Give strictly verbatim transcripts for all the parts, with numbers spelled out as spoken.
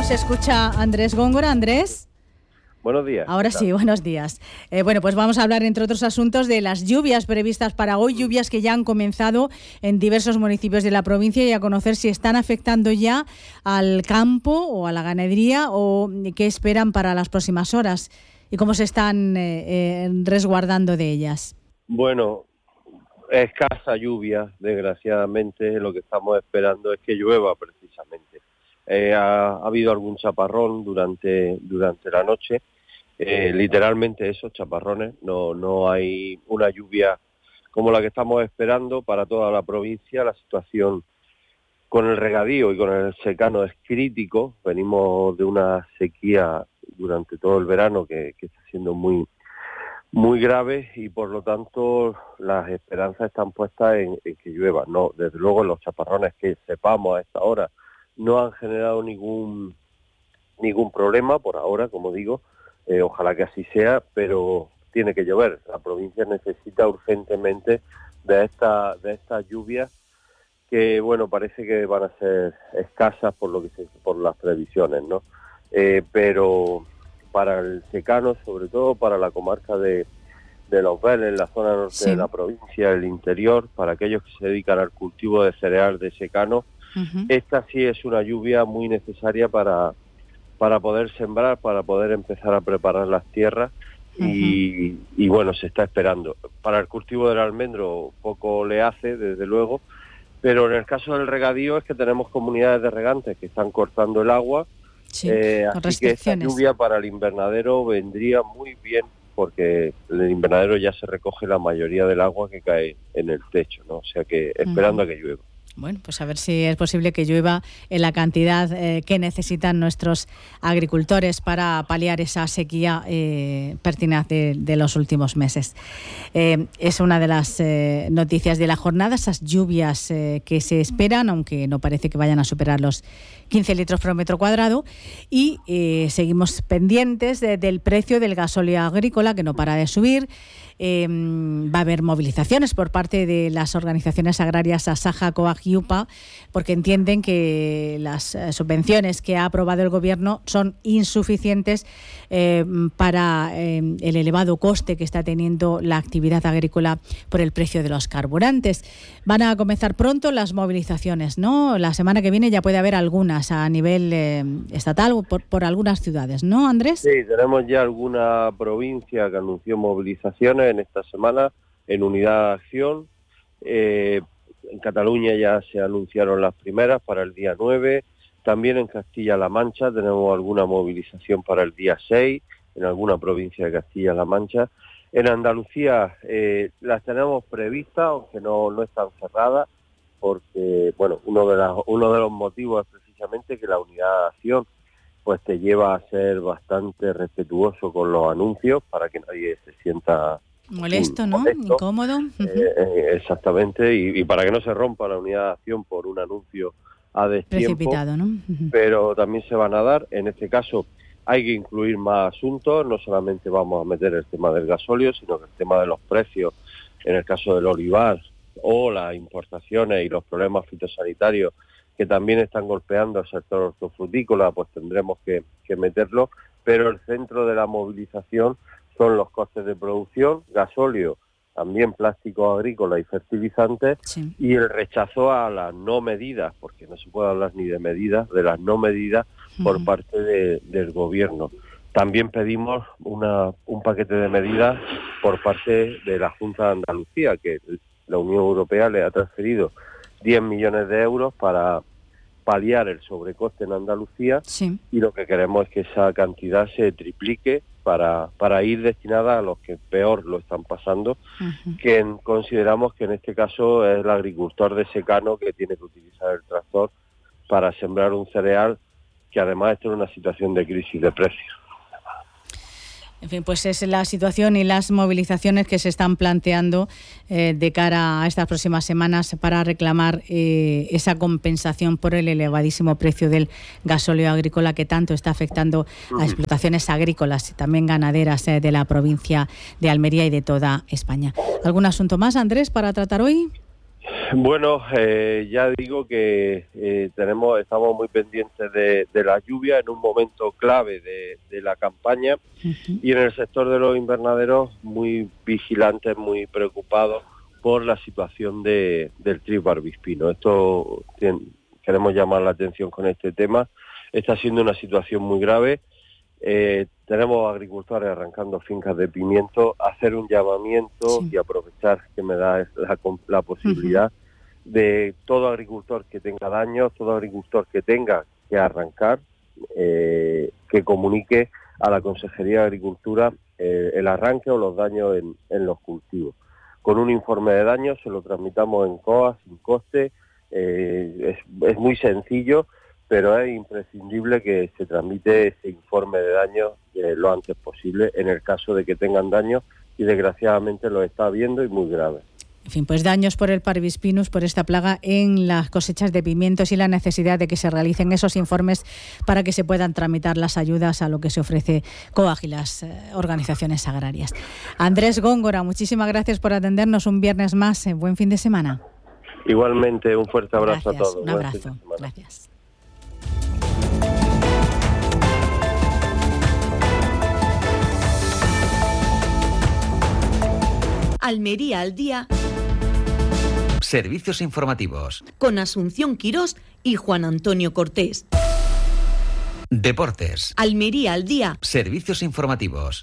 nos escucha Andrés Góngora. Andrés. Buenos días. Ahora sí, buenos días. Eh, bueno, pues vamos a hablar, entre otros asuntos, de las lluvias previstas para hoy, lluvias que ya han comenzado en diversos municipios de la provincia, y a conocer si están afectando ya al campo o a la ganadería o qué esperan para las próximas horas y cómo se están eh, eh, resguardando de ellas. Bueno, escasa lluvia, desgraciadamente. Lo que estamos esperando es que llueva precisamente. Eh, ha, ha habido algún chaparrón durante, durante la noche. Eh, literalmente esos chaparrones, no, no hay una lluvia como la que estamos esperando para toda la provincia. La situación con el regadío y con el secano es crítico. Venimos de una sequía durante todo el verano que, que está siendo muy, muy grave, y por lo tanto las esperanzas están puestas en, en que llueva. No, desde luego los chaparrones que sepamos a esta hora no han generado ningún, ningún problema por ahora, como digo. Eh, ojalá que así sea, pero tiene que llover. La provincia necesita urgentemente de esta de estas lluvias que, bueno, parece que van a ser escasas por lo que se, por las previsiones, ¿no? Eh, pero para el secano, sobre todo para la comarca de, de Los Vélez, la zona norte sí. de la provincia, el interior, para aquellos que se dedican al cultivo de cereal de secano, uh-huh. esta sí es una lluvia muy necesaria para para poder sembrar, para poder empezar a preparar las tierras, uh-huh. y, y bueno, se está esperando. Para el cultivo del almendro poco le hace, desde luego, pero en el caso del regadío es que tenemos comunidades de regantes que están cortando el agua, sí, eh, así que esta lluvia para el invernadero vendría muy bien, porque en el invernadero ya se recoge la mayoría del agua que cae en el techo, ¿no? O sea que esperando uh-huh. a que llueva. Bueno, pues a ver si es posible que llueva en la cantidad eh, que necesitan nuestros agricultores para paliar esa sequía eh, pertinaz de, de los últimos meses. Eh, es una de las eh, noticias de la jornada, esas lluvias eh, que se esperan, aunque no parece que vayan a superar los quince litros por metro cuadrado, y eh, seguimos pendientes de, del precio del gasóleo agrícola, que no para de subir. Eh, va a haber movilizaciones por parte de las organizaciones agrarias Asaja, Coag y U P A, porque entienden que las eh, subvenciones que ha aprobado el Gobierno son insuficientes eh, para eh, el elevado coste que está teniendo la actividad agrícola por el precio de los carburantes. Van a comenzar pronto las movilizaciones, ¿no? La semana que viene ya puede haber algunas a nivel eh, estatal o por, por algunas ciudades, ¿no, Andrés? Sí, tenemos ya alguna provincia que anunció movilizaciones en esta semana en unidad de acción. Eh, en Cataluña ya se anunciaron las primeras para el día nueve. También en Castilla-La Mancha tenemos alguna movilización para el día seis, en alguna provincia de Castilla-La Mancha. En Andalucía eh, las tenemos previstas, aunque no, no están cerradas, porque bueno, uno de, las, uno de los motivos es precisamente que la unidad de acción pues te lleva a ser bastante respetuoso con los anuncios para que nadie se sienta molesto, ¿no? Molesto. Incómodo. Uh-huh. Eh, exactamente, y, y para que no se rompa la unidad de acción por un anuncio a destiempo. Precipitado, ¿no? Uh-huh. Pero también se van a dar. En este caso hay que incluir más asuntos, no solamente vamos a meter el tema del gasóleo, sino que el tema de los precios, en el caso del olivar, o las importaciones y los problemas fitosanitarios que también están golpeando al sector hortofrutícola, pues tendremos que, que meterlo, pero el centro de la movilización son los costes de producción, gasóleo, también plásticos agrícolas y fertilizantes, sí. y el rechazo a las no medidas, porque no se puede hablar ni de medidas, de las no medidas por uh-huh. parte de, del Gobierno. También pedimos una, un paquete de medidas por parte de la Junta de Andalucía, que la Unión Europea le ha transferido diez millones de euros para paliar el sobrecoste en Andalucía, sí. y lo que queremos es que esa cantidad se triplique para para ir destinada a los que peor lo están pasando, uh-huh. que en, consideramos que en este caso es el agricultor de secano que tiene que utilizar el tractor para sembrar un cereal que además está en una situación de crisis de precios. En fin, pues es la situación y las movilizaciones que se están planteando eh, de cara a estas próximas semanas para reclamar eh, esa compensación por el elevadísimo precio del gasóleo agrícola que tanto está afectando a explotaciones agrícolas y también ganaderas eh, de la provincia de Almería y de toda España. ¿Algún asunto más, Andrés, para tratar hoy? Bueno, eh, ya digo que eh, tenemos, estamos muy pendientes de, de la lluvia en un momento clave de, de la campaña uh-huh. y en el sector de los invernaderos muy vigilantes, muy preocupados por la situación de, del trigo barbispino. Esto tiene, queremos llamar la atención con este tema. Está siendo una situación muy grave. Eh, tenemos agricultores arrancando fincas de pimiento, hacer un llamamiento sí. y aprovechar que me da la, la posibilidad uh-huh. de todo agricultor que tenga daños, todo agricultor que tenga que arrancar, eh, que comunique a la Consejería de Agricultura eh, el arranque o los daños en, en los cultivos. Con un informe de daños se lo transmitamos en C O A sin coste, eh, es, es muy sencillo, pero es imprescindible que se transmite ese informe de daños eh, lo antes posible en el caso de que tengan daños y desgraciadamente lo está habiendo y muy grave. En fin, pues daños por el Parvispinus, por esta plaga en las cosechas de pimientos y la necesidad de que se realicen esos informes para que se puedan tramitar las ayudas a lo que se ofrece C O A G y las eh, organizaciones agrarias. Andrés Góngora, muchísimas gracias por atendernos un viernes más. Eh, buen fin de semana. Igualmente, un fuerte abrazo gracias, a todos. Un abrazo. Gracias. Almería al día. Servicios informativos. Con Asunción Quirós y Juan Antonio Cortés. Deportes. Almería al día. Servicios informativos.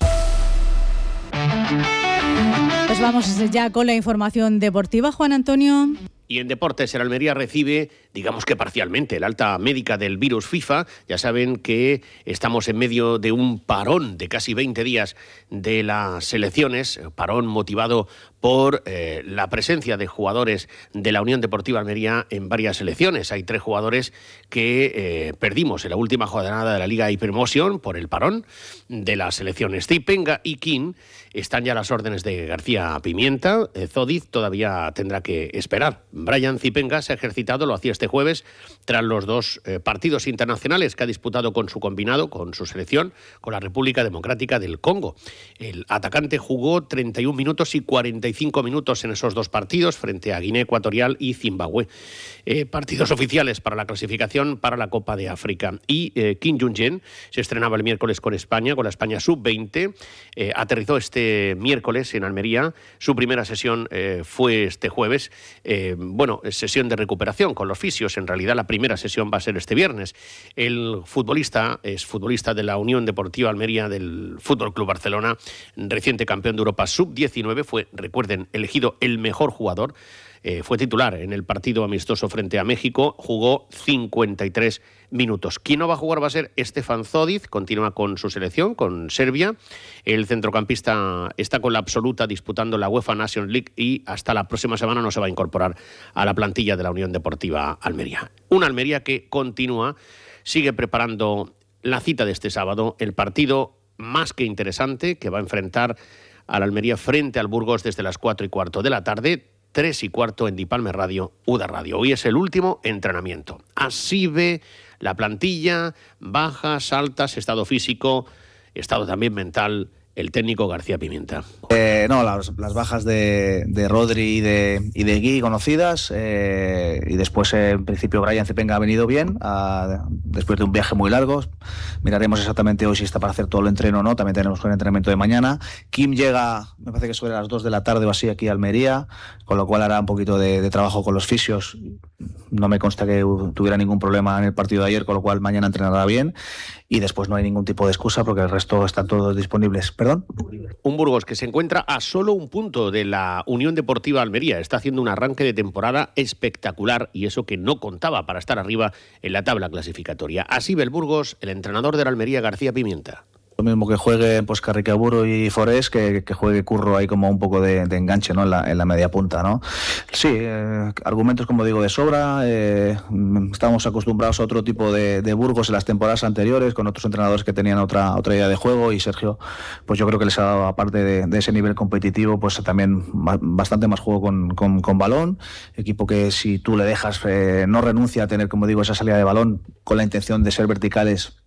Pues vamos ya con la información deportiva, Juan Antonio. Y en deportes, el Almería recibe, digamos que parcialmente, el alta médica del virus FIFA. Ya saben que estamos en medio de un parón de casi veinte días de las selecciones, parón motivado por eh, la presencia de jugadores de la Unión Deportiva Almería en varias selecciones. Hay tres jugadores que eh, perdimos en la última jornada de la Liga Hypermotion por el parón de las selecciones. Zipenga y King están ya a las órdenes de García Pimienta. Eh, Zodiz todavía tendrá que esperar. Brian Zipenga se ha ejercitado, lo hacía este jueves, tras los dos eh, partidos internacionales que ha disputado con su combinado, con su selección, con la República Democrática del Congo. El atacante jugó treinta y un minutos y cuarenta y cinco minutos en esos dos partidos frente a Guinea Ecuatorial y Zimbabue. Eh, partidos oficiales para la clasificación para la Copa de África. Y eh, Kim Jung-jen se estrenaba el miércoles con España, con la España sub veinte. Eh, aterrizó este miércoles en Almería. Su primera sesión eh, fue este jueves. Eh, bueno, sesión de recuperación con los fisios. En realidad la primera sesión va a ser este viernes. El futbolista es futbolista de la Unión Deportiva Almería del Fútbol Club Barcelona, reciente campeón de Europa sub diecinueve, fue, recuerden, elegido el mejor jugador. Eh, fue titular en el partido amistoso frente a México, jugó cincuenta y tres minutos. Quien no va a jugar va a ser Stefan Zodic, continúa con su selección, con Serbia. El centrocampista está con la absoluta disputando la UEFA Nations League y hasta la próxima semana no se va a incorporar a la plantilla de la Unión Deportiva Almería. Una Almería que continúa, sigue preparando la cita de este sábado, el partido más que interesante que va a enfrentar a la Almería frente al Burgos desde las cuatro y cuarto de la tarde, tres y cuarto en Dipalme Radio, Uda Radio. Hoy es el último entrenamiento. Así ve la plantilla, bajas, altas, estado físico, estado también mental, el técnico García Pimienta. Eh, no, las, las bajas de, de Rodri y de, y de Gui conocidas, eh, y después eh, en principio Brian Zipenga ha venido bien, a, después de un viaje muy largo. Miraremos exactamente hoy si está para hacer todo el entreno o no, también tenemos un entrenamiento de mañana. Kim llega, me parece que sobre las dos de la tarde o así aquí a Almería, con lo cual hará un poquito de, de trabajo con los fisios. No me consta que tuviera ningún problema en el partido de ayer, con lo cual mañana entrenará bien y después no hay ningún tipo de excusa porque el resto están todos disponibles. ¿Perdón? Un Burgos que se encuentra a solo un punto de la Unión Deportiva Almería. Está haciendo un arranque de temporada espectacular y eso que no contaba para estar arriba en la tabla clasificatoria. Así ve el Burgos, el entrenador de la Almería, García Pimienta. Lo mismo que juegue pues Carricaburu y Forés, que, que juegue Curro ahí como un poco de, de enganche, ¿no? en, la, en la media punta, ¿no? Sí, eh, argumentos como digo de sobra. Eh, estábamos acostumbrados a otro tipo de, de Burgos en las temporadas anteriores, con otros entrenadores que tenían otra otra idea de juego, y Sergio, pues yo creo que les ha dado, aparte de, de ese nivel competitivo, pues también bastante más juego con, con, con balón. Equipo que si tú le dejas, eh, no renuncia a tener, como digo, esa salida de balón con la intención de ser verticales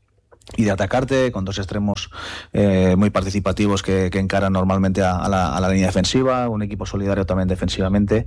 y de atacarte, con dos extremos eh, muy participativos que, que encaran normalmente a, a, la, a la línea defensiva, un equipo solidario también defensivamente,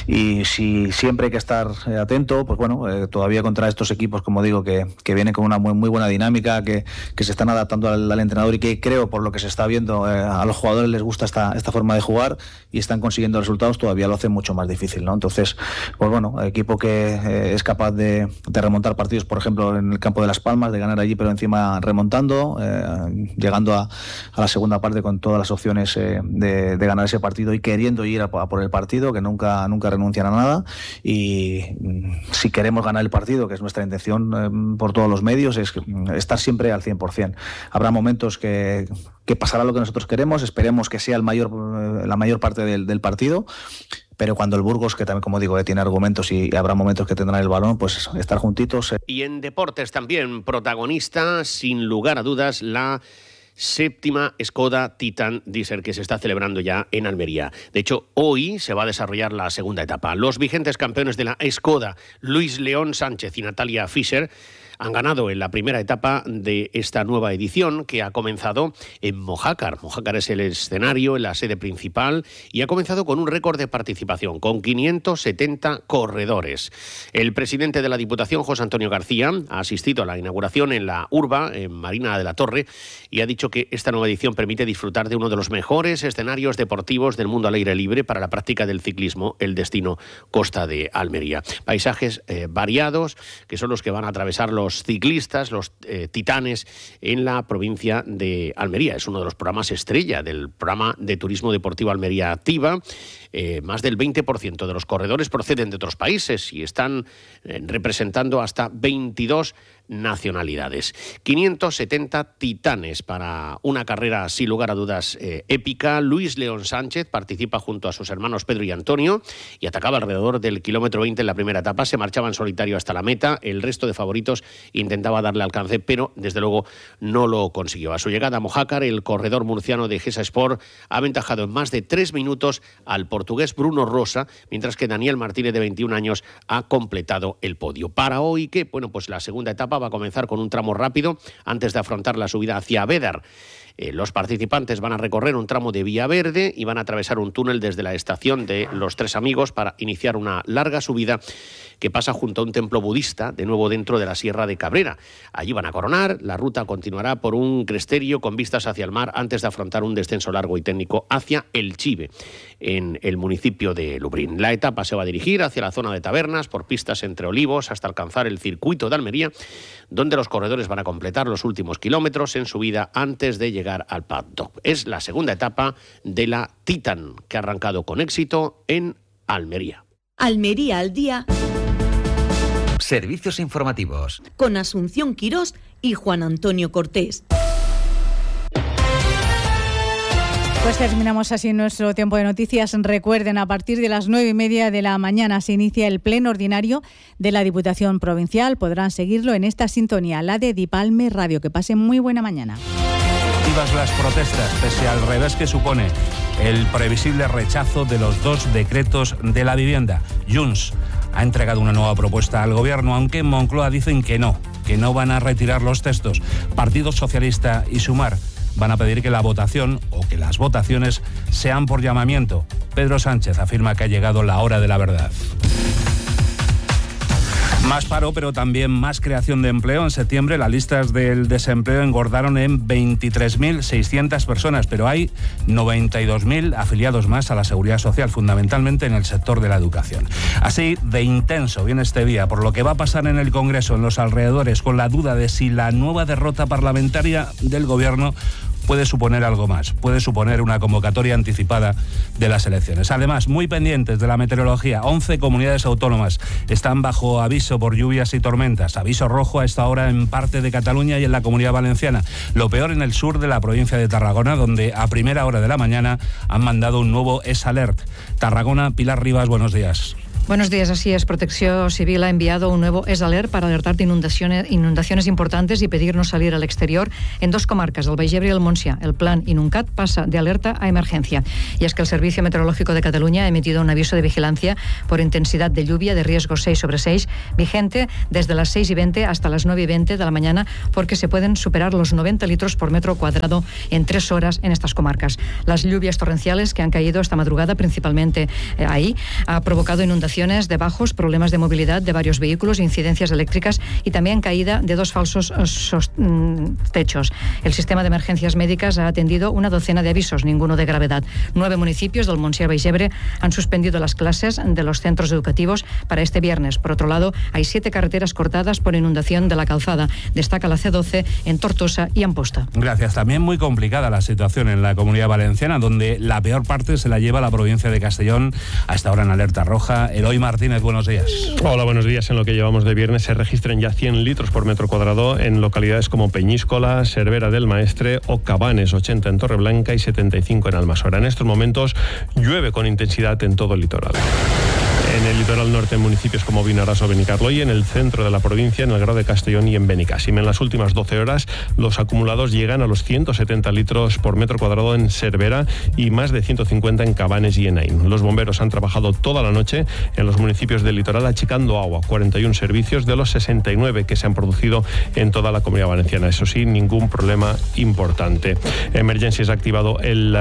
y si siempre hay que estar eh, atento, pues bueno, eh, todavía contra estos equipos, como digo, que, que vienen con una muy, muy buena dinámica, que, que se están adaptando al, al entrenador y que creo, por lo que se está viendo, eh, a los jugadores les gusta esta, esta forma de jugar y están consiguiendo resultados, todavía lo hace mucho más difícil, ¿no? Entonces, pues bueno, equipo que eh, es capaz de, de remontar partidos, por ejemplo, en el campo de Las Palmas, de ganar allí, pero encima remontando, eh, llegando a, a la segunda parte con todas las opciones eh, de, de ganar ese partido y queriendo ir a, a por el partido, que nunca, nunca renuncian a nada. Y si queremos ganar el partido, que es nuestra intención eh, por todos los medios, es estar siempre al cien por ciento. Habrá momentos que, que pasará lo que nosotros queremos, esperemos que sea el mayor, la mayor parte del, del partido, pero cuando el Burgos, que también, como digo, eh, tiene argumentos y habrá momentos que tendrán el balón, pues estar juntitos. Eh. Y en deportes también protagonista, sin lugar a dudas, la séptima Skoda Titan Diesel que se está celebrando ya en Almería. De hecho, hoy se va a desarrollar la segunda etapa. Los vigentes campeones de la Skoda, Luis León Sánchez y Natalia Fischer, han ganado en la primera etapa de esta nueva edición que ha comenzado en Mojácar. Mojácar es el escenario, la sede principal, y ha comenzado con un récord de participación, con quinientos setenta corredores. El presidente de la Diputación, José Antonio García, ha asistido a la inauguración en la Urba, en Marina de la Torre, y ha dicho que esta nueva edición permite disfrutar de uno de los mejores escenarios deportivos del mundo al aire libre para la práctica del ciclismo, el destino Costa de Almería. Paisajes eh, variados, que son los que van a atravesar los ciclistas, los eh, titanes en la provincia de Almería. Es uno de los programas estrella del programa de turismo deportivo Almería Activa. Eh, más del veinte por ciento de los corredores proceden de otros países y están eh, representando hasta veintidós nacionalidades. quinientos setenta titanes para una carrera sin lugar a dudas eh, épica. Luis León Sánchez participa junto a sus hermanos Pedro y Antonio y atacaba alrededor del kilómetro veinte en la primera etapa. Se marchaba en solitario hasta la meta. El resto de favoritos intentaba darle alcance, pero desde luego no lo consiguió. A su llegada a Mojácar, el corredor murciano de Gesa Sport ha aventajado en más de tres minutos al portugués Bruno Rosa, mientras que Daniel Martínez, de veintiún años, ha completado el podio. Para hoy, que bueno, pues la segunda etapa va a comenzar con un tramo rápido antes de afrontar la subida hacia Bédar. Eh, los participantes van a recorrer un tramo de vía verde y van a atravesar un túnel desde la estación de Los Tres Amigos para iniciar una larga subida que pasa junto a un templo budista, de nuevo dentro de la Sierra de Cabrera. Allí van a coronar, la ruta continuará por un cresterío con vistas hacia el mar antes de afrontar un descenso largo y técnico hacia El Chive, en el municipio de Lubrín. La etapa se va a dirigir hacia la zona de tabernas, por pistas entre olivos, hasta alcanzar el circuito de Almería, donde los corredores van a completar los últimos kilómetros en subida antes de llegar al paddock. Es la segunda etapa de la Titan, que ha arrancado con éxito en Almería. Almería al día. Servicios informativos. Con Asunción Quirós y Juan Antonio Cortés. Pues terminamos así nuestro tiempo de noticias. Recuerden, a partir de las nueve y media de la mañana se inicia el pleno ordinario de la Diputación Provincial. Podrán seguirlo en esta sintonía, la de Dipalme Radio. Que pasen muy buena mañana. Activas las protestas, pese al revés que supone el previsible rechazo de los dos decretos de la vivienda. Junts ha entregado una nueva propuesta al Gobierno, aunque en Moncloa dicen que no, que no van a retirar los textos. Partido Socialista y Sumar van a pedir que la votación o que las votaciones sean por llamamiento. Pedro Sánchez afirma que ha llegado la hora de la verdad. Más paro, pero también más creación de empleo. En septiembre las listas del desempleo engordaron en veintitrés mil seiscientas personas, pero hay noventa y dos mil afiliados más a la Seguridad Social, fundamentalmente en el sector de la educación. Así de intenso viene este día, por lo que va a pasar en el Congreso, en los alrededores, con la duda de si la nueva derrota parlamentaria del Gobierno puede suponer algo más, puede suponer una convocatoria anticipada de las elecciones. Además, muy pendientes de la meteorología, once comunidades autónomas están bajo aviso por lluvias y tormentas. Aviso rojo a esta hora en parte de Cataluña y en la Comunidad Valenciana. Lo peor en el sur de la provincia de Tarragona, donde a primera hora de la mañana han mandado un nuevo S-Alert. Tarragona, Pilar Rivas, buenos días. Buenos días, así es. Protección Civil ha enviado un nuevo S Alert para alertar de inundaciones, inundaciones importantes y pedir no salir al exterior en dos comarcas, del Baix Ebre y el Montsià. El plan Inuncat pasa de alerta a emergencia. Y es que el Servicio Meteorológico de Cataluña ha emitido un aviso de vigilancia por intensidad de lluvia de riesgo seis sobre seis, vigente desde las seis y veinte hasta las nueve y veinte de la mañana, porque se pueden superar los noventa litros por metro cuadrado en tres horas en estas comarcas. Las lluvias torrenciales que han caído esta madrugada, principalmente eh, ahí, ha provocado inundaciones de bajos, problemas de movilidad de varios vehículos, incidencias eléctricas y también caída de dos falsos techos. El sistema de emergencias médicas ha atendido una docena de avisos, ninguno de gravedad. Nueve municipios del Montsià y Baix Ebre han suspendido las clases de los centros educativos para este viernes. Por otro lado, hay siete carreteras cortadas por inundación de la calzada. Destaca la C doce en Tortosa y Amposta. Gracias. También muy complicada la situación en la Comunidad Valenciana, donde la peor parte se la lleva la provincia de Castellón, a esta hora en alerta roja. Eloy Martínez, buenos días. Hola, buenos días. En lo que llevamos de viernes se registran ya cien litros por metro cuadrado en localidades como Peñíscola, Cervera del Maestre o Cabanes, ochenta en Torreblanca y setenta y cinco en Almassora. En estos momentos llueve con intensidad en todo el litoral. En el litoral norte, en municipios como Vinarás o Benicarló, y en el centro de la provincia, en el Grau de Castellón y en Benicàssim. En las últimas doce horas, los acumulados llegan a los ciento setenta litros por metro cuadrado en Cervera y más de ciento cincuenta en Cabanes y en Aín. Los bomberos han trabajado toda la noche en los municipios del litoral achicando agua, cuarenta y uno servicios de los sesenta y nueve que se han producido en toda la Comunidad Valenciana. Eso sí, ningún problema importante. Emergencias ha activado el,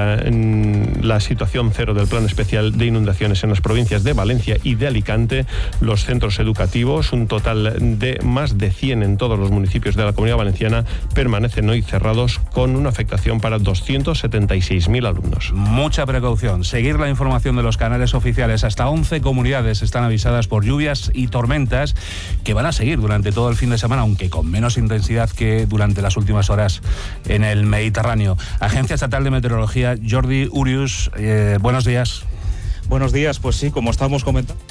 la situación cero del Plan Especial de Inundaciones en las provincias de Valencia y de Alicante, los centros educativos, un total de más de cien en todos los municipios de la Comunidad Valenciana, permanecen hoy cerrados con una afectación para doscientos setenta y seis mil alumnos. Mucha precaución, seguir la información de los canales oficiales. Hasta once comunidades están avisadas por lluvias y tormentas que van a seguir durante todo el fin de semana, aunque con menos intensidad que durante las últimas horas en el Mediterráneo. Agencia Estatal de Meteorología, Jordi Urius, eh, buenos días. Buenos días, pues sí, como estábamos comentando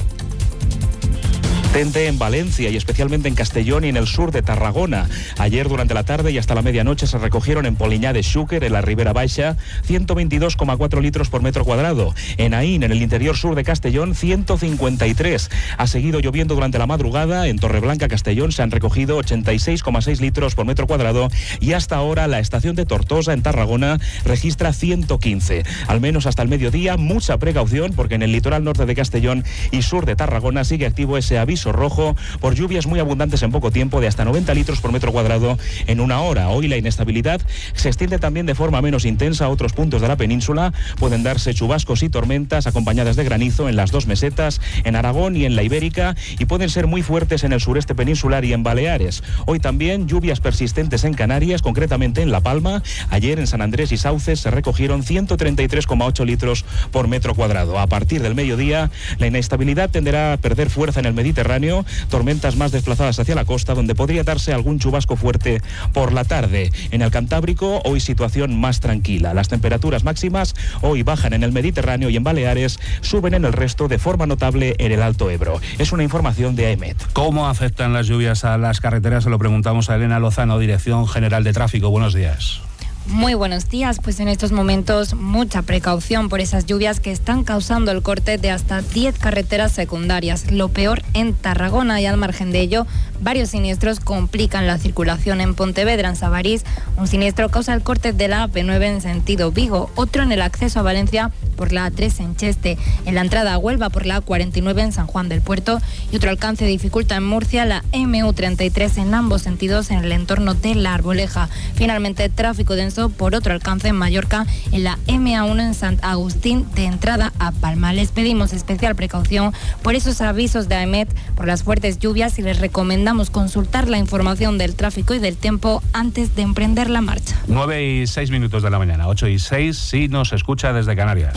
en Valencia y especialmente en Castellón y en el sur de Tarragona. Ayer durante la tarde y hasta la medianoche se recogieron en Poliñá de Xúquer, en la Ribera Baixa, ciento veintidós coma cuatro litros por metro cuadrado. En Aín, en el interior sur de Castellón, ciento cincuenta y tres. Ha seguido lloviendo durante la madrugada. En Torreblanca, Castellón, se han recogido ochenta y seis coma seis litros por metro cuadrado y hasta ahora la estación de Tortosa, en Tarragona, registra ciento quince. Al menos hasta el mediodía, mucha precaución porque en el litoral norte de Castellón y sur de Tarragona sigue activo ese aviso rojo por lluvias muy abundantes en poco tiempo de hasta noventa litros por metro cuadrado en una hora. Hoy la inestabilidad se extiende también de forma menos intensa a otros puntos de la península. Pueden darse chubascos y tormentas acompañadas de granizo en las dos mesetas, en Aragón y en la Ibérica, y pueden ser muy fuertes en el sureste peninsular y en Baleares. Hoy también lluvias persistentes en Canarias, concretamente en La Palma. Ayer en San Andrés y Sauces se recogieron ciento treinta y tres coma ocho litros por metro cuadrado. A partir del mediodía, la inestabilidad tenderá a perder fuerza en el Mediterráneo, tormentas más desplazadas hacia la costa, donde podría darse algún chubasco fuerte por la tarde. En el Cantábrico, hoy situación más tranquila. Las temperaturas máximas hoy bajan en el Mediterráneo y en Baleares, suben en el resto de forma notable en el Alto Ebro. Es una información de AEMET. ¿Cómo afectan las lluvias a las carreteras? Se lo preguntamos a Elena Lozano, Dirección General de Tráfico. Buenos días. Muy buenos días, pues en estos momentos mucha precaución por esas lluvias que están causando el corte de hasta diez carreteras secundarias. Lo peor en Tarragona, y al margen de ello, varios siniestros complican la circulación en Pontevedra, en Sabarís. Un siniestro causa el corte de la A P nueve en sentido Vigo, otro en el acceso a Valencia por la A tres en Cheste, en la entrada a Huelva por la A cuarenta y nueve en San Juan del Puerto, y otro alcance dificulta en Murcia la M U treinta y tres en ambos sentidos en el entorno de La Arboleja. Finalmente, tráfico denso por otro alcance en Mallorca en la M A uno en Sant Agustín de entrada a Palma. Les pedimos especial precaución por esos avisos de AEMET por las fuertes lluvias y les recomendamos consultar la información del tráfico y del tiempo antes de emprender la marcha. nueve y seis minutos de la mañana, ocho y seis si nos escucha desde Canarias.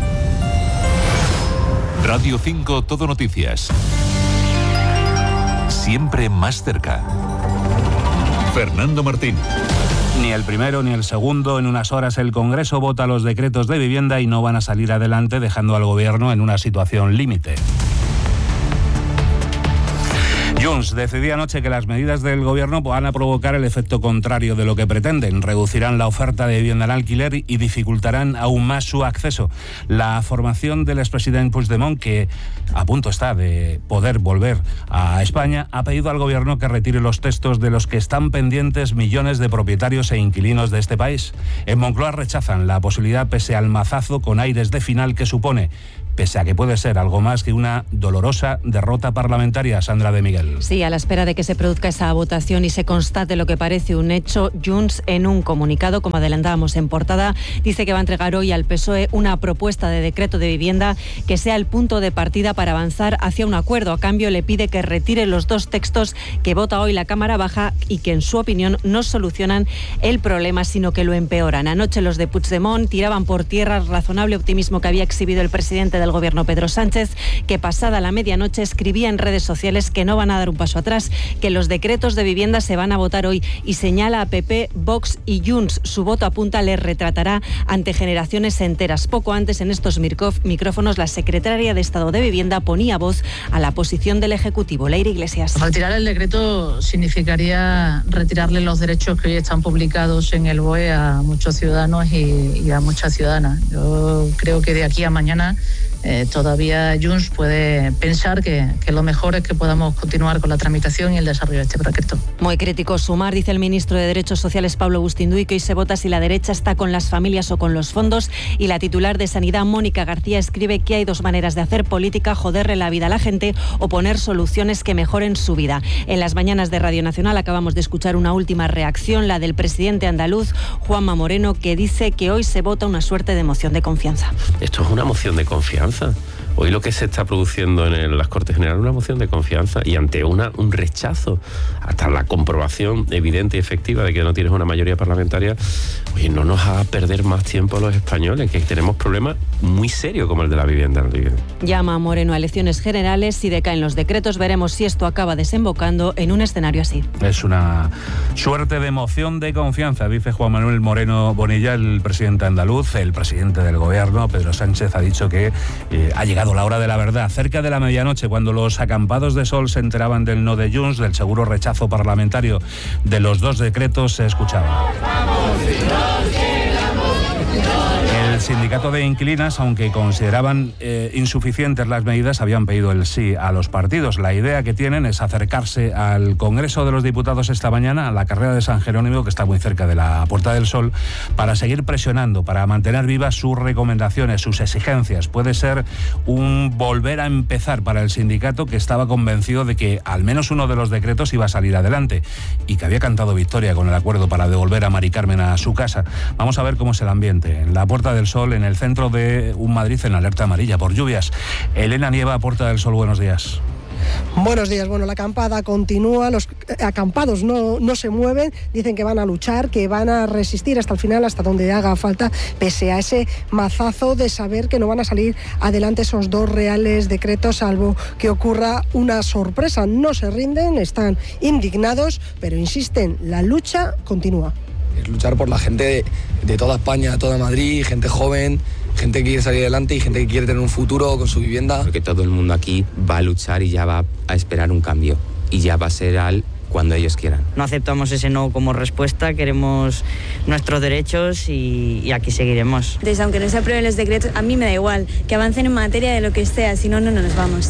Radio cinco Todo Noticias. Siempre más cerca. Fernando Martín. Ni el primero ni el segundo. En unas horas el Congreso vota los decretos de vivienda y no van a salir adelante, dejando al Gobierno en una situación límite. Junts decidía anoche que las medidas del gobierno van a provocar el efecto contrario de lo que pretenden. Reducirán la oferta de vivienda en alquiler y dificultarán aún más su acceso. La formación del expresidente Puigdemont, que a punto está de poder volver a España, ha pedido al gobierno que retire los textos de los que están pendientes millones de propietarios e inquilinos de este país. En Moncloa rechazan la posibilidad pese al mazazo con aires de final que supone, pese a que puede ser algo más que una dolorosa derrota parlamentaria. Sandra de Miguel. Sí, a la espera de que se produzca esa votación y se constate lo que parece un hecho, Junts, en un comunicado, como adelantábamos en portada, dice que va a entregar hoy al P S O E una propuesta de decreto de vivienda que sea el punto de partida para avanzar hacia un acuerdo. A cambio, le pide que retire los dos textos que vota hoy la Cámara Baja y que, en su opinión, no solucionan el problema, sino que lo empeoran. Anoche los de Puigdemont tiraban por tierra el razonable optimismo que había exhibido el presidente de del gobierno Pedro Sánchez, que pasada la medianoche escribía en redes sociales que no van a dar un paso atrás, que los decretos de vivienda se van a votar hoy, y señala a P P, Vox y Junts. Su voto, apunta, les retratará ante generaciones enteras. Poco antes, en estos micrófonos, la secretaria de Estado de Vivienda ponía voz a la posición del Ejecutivo. Leire Iglesias. Retirar el decreto significaría retirarle los derechos que hoy están publicados en el B O E a muchos ciudadanos y, y a muchas ciudadanas. Yo creo que de aquí a mañana Eh, todavía Junts puede pensar que, que lo mejor es que podamos continuar con la tramitación y el desarrollo de este decreto. Muy crítico Sumar, dice el ministro de Derechos Sociales Pablo Bustinduy, que hoy se vota si la derecha está con las familias o con los fondos, y la titular de Sanidad, Mónica García, escribe que hay dos maneras de hacer política: joderle la vida a la gente o poner soluciones que mejoren su vida. En las mañanas de Radio Nacional acabamos de escuchar una última reacción, la del presidente andaluz, Juanma Moreno, que dice que hoy se vota una suerte de moción de confianza. Esto es una moción de confianza. Hoy lo que se está produciendo en el, las Cortes Generales es una moción de confianza, y ante una, un rechazo, hasta la comprobación evidente y efectiva de que no tienes una mayoría parlamentaria, oye, no nos haga perder más tiempo a los españoles, que tenemos problemas muy serios como el de la vivienda. Llama a Moreno a elecciones generales. Si decaen los decretos, veremos si esto acaba desembocando en un escenario así. Es una suerte de moción de confianza, dice Juan Manuel Moreno Bonilla, el presidente andaluz. El presidente del gobierno, Pedro Sánchez, ha dicho que eh, ha llegado la hora de la verdad. Cerca de la medianoche, cuando los acampados de Sol se enteraban del no de Junts, del seguro rechazo parlamentario de los dos decretos, se escuchaba. El sindicato de inquilinas, aunque consideraban eh, insuficientes las medidas, habían pedido el sí a los partidos. La idea que tienen es acercarse al Congreso de los Diputados esta mañana, a la carrera de San Jerónimo, que está muy cerca de la Puerta del Sol, para seguir presionando, para mantener vivas sus recomendaciones, sus exigencias. Puede ser un volver a empezar para el sindicato, que estaba convencido de que al menos uno de los decretos iba a salir adelante y que había cantado victoria con el acuerdo para devolver a Mari Carmen a su casa. Vamos a ver cómo es el ambiente en la Puerta del Sol, en el centro de un Madrid en alerta amarilla por lluvias. Elena Nieva, Puerta del Sol, buenos días. Buenos días. Bueno, la acampada continúa, los acampados no, no se mueven, dicen que van a luchar, que van a resistir hasta el final, hasta donde haga falta, pese a ese mazazo de saber que no van a salir adelante esos dos reales decretos, salvo que ocurra una sorpresa. No se rinden, están indignados, pero insisten, la lucha continúa. Es luchar por la gente de, de toda España, toda Madrid, gente joven, gente que quiere salir adelante y gente que quiere tener un futuro con su vivienda. Porque todo el mundo aquí va a luchar y ya va a esperar un cambio. Y ya va a ser al cuando ellos quieran. No aceptamos ese no como respuesta, queremos nuestros derechos y, y aquí seguiremos. Entonces, aunque no se aprueben los decretos, a mí me da igual, que avancen en materia de lo que sea, si no, no nos vamos.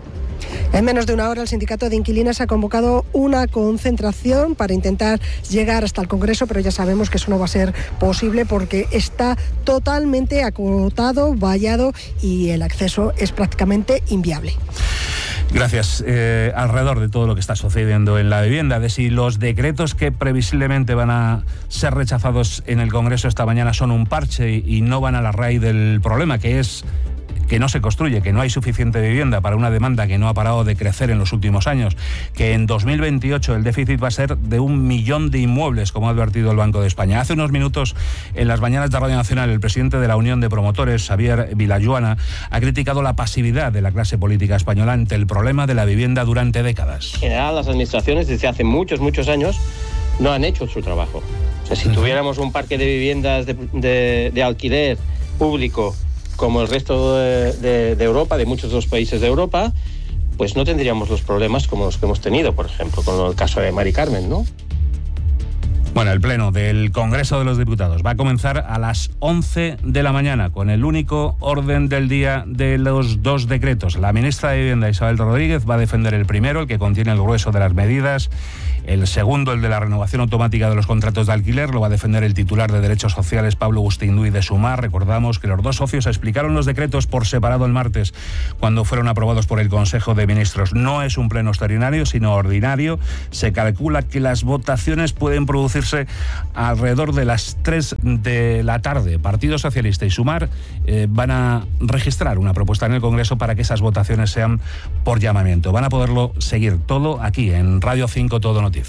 En menos de una hora, el sindicato de inquilinas ha convocado una concentración para intentar llegar hasta el Congreso, pero ya sabemos que eso no va a ser posible porque está totalmente acotado, vallado, y el acceso es prácticamente inviable. Gracias. Eh, alrededor de todo lo que está sucediendo en la vivienda, de si los decretos que previsiblemente van a ser rechazados en el Congreso esta mañana son un parche y, y no van a la raíz del problema, que es que no se construye, que no hay suficiente vivienda para una demanda que no ha parado de crecer en los últimos años, que en dos mil veintiocho el déficit va a ser de un millón de inmuebles, como ha advertido el Banco de España. Hace unos minutos, en las mañanas de Radio Nacional, el presidente de la Unión de Promotores, Xavier Vilayuana, ha criticado la pasividad de la clase política española ante el problema de la vivienda durante décadas. En general, las administraciones desde hace muchos, muchos años no han hecho su trabajo. O sea, si tuviéramos un parque de viviendas de, de, de alquiler público como el resto de, de, de Europa, de muchos de los países de Europa, pues no tendríamos los problemas como los que hemos tenido, por ejemplo, con el caso de Mari Carmen, ¿no? Bueno, el pleno del Congreso de los Diputados va a comenzar a las once de la mañana con el único orden del día de los dos decretos. La ministra de Vivienda, Isabel Rodríguez, va a defender el primero, el que contiene el grueso de las medidas. El segundo, el de la renovación automática de los contratos de alquiler, lo va a defender el titular de Derechos Sociales, Pablo Gustindui de Sumar. Recordamos que los dos socios explicaron los decretos por separado el martes cuando fueron aprobados por el Consejo de Ministros. No es un pleno extraordinario, sino ordinario. Se calcula que las votaciones pueden producirse alrededor de las tres de la tarde. Partido Socialista y Sumar eh, van a registrar una propuesta en el Congreso para que esas votaciones sean por llamamiento. Van a poderlo seguir todo aquí en Radio cinco Todo Noticias.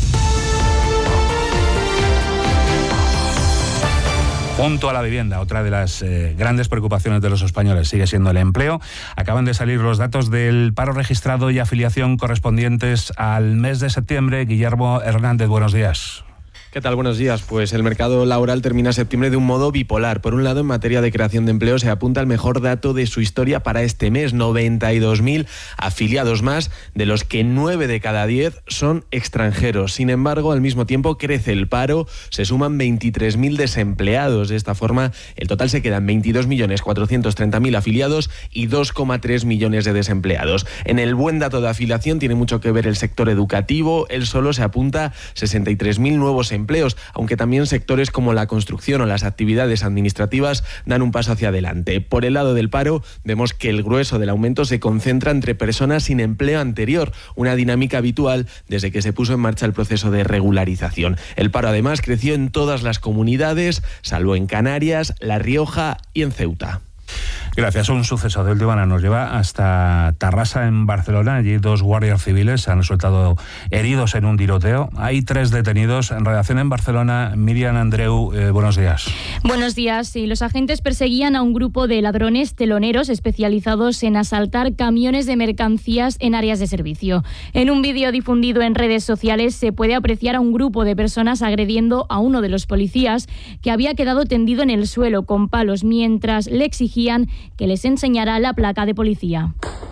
Junto a la vivienda, otra de las eh, grandes preocupaciones de los españoles sigue siendo el empleo. Acaban de salir los datos del paro registrado y afiliación correspondientes al mes de septiembre. Guillermo Hernández, buenos días. ¿Qué tal? Buenos días. Pues el mercado laboral termina septiembre de un modo bipolar. Por un lado, en materia de creación de empleo, se apunta el mejor dato de su historia para este mes, noventa y dos mil afiliados más, de los que nueve de cada diez son extranjeros. Sin embargo, al mismo tiempo crece el paro, se suman veintitrés mil desempleados. De esta forma, el total se queda en veintidós millones cuatrocientos treinta mil afiliados y dos coma tres millones de desempleados. En el buen dato de afiliación tiene mucho que ver el sector educativo. Él solo se apunta sesenta y tres mil nuevos empleos. empleos, aunque también sectores como la construcción o las actividades administrativas dan un paso hacia adelante. Por el lado del paro, vemos que el grueso del aumento se concentra entre personas sin empleo anterior, una dinámica habitual desde que se puso en marcha el proceso de regularización. El paro además creció en todas las comunidades, salvo en Canarias, La Rioja y en Ceuta. Gracias. Un suceso de última hora nos lleva hasta Tarrasa, en Barcelona. Allí dos guardias civiles han resultado heridos en un tiroteo. Hay tres detenidos. En redacción en Barcelona, Miriam Andreu, eh, buenos días. Buenos días. Sí, los agentes perseguían a un grupo de ladrones teloneros especializados en asaltar camiones de mercancías en áreas de servicio. En un vídeo difundido en redes sociales se puede apreciar a un grupo de personas agrediendo a uno de los policías, que había quedado tendido en el suelo con palos mientras le exigían que les enseñara la placa de policía.